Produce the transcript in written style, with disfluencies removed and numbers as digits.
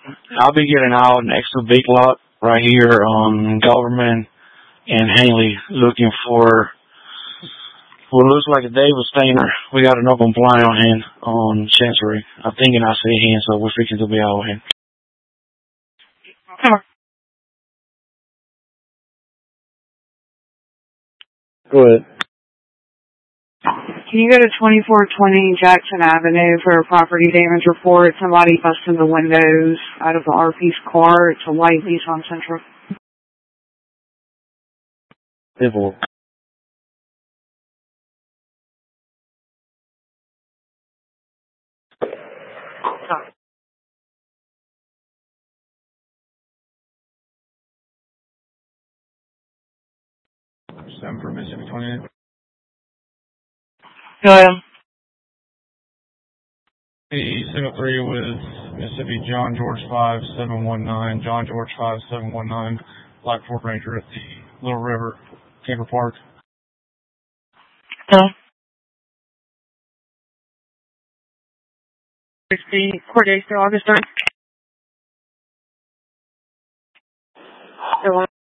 I'll be getting out next to Big Lot right here on Government and Hanley looking for what looks like a David Stainer. We got an open blind on him on Chancery. I'm thinking I see him, so we're fixing to be out with him. Go ahead. Can you go to 2420 Jackson Avenue for a property damage report? Somebody busted the windows out of the RP's car. It's a white Nissan Sentra. People. Seven for Mississippi 28. Go ahead. The signal 3 was Mississippi John George 5719, John George 5719, Black Ford Ranger at the Little River Camper Park. Hello. 60, court dates to August 3rd.